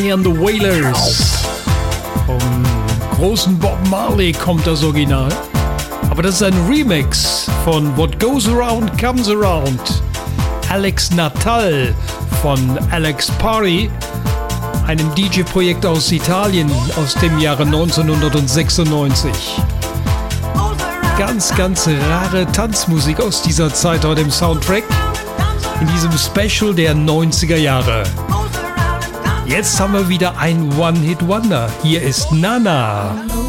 And the Wailers. Vom großen Bob Marley kommt das Original. Aber das ist ein Remix von What Goes Around Comes Around. Alex Natal von Alex Party, einem DJ-Projekt aus Italien aus dem Jahre 1996. Ganz rare Tanzmusik aus dieser Zeit heute im Soundtrack. In diesem Special der 90er Jahre. Jetzt haben wir wieder ein One-Hit-Wonder. Hier ist Nana.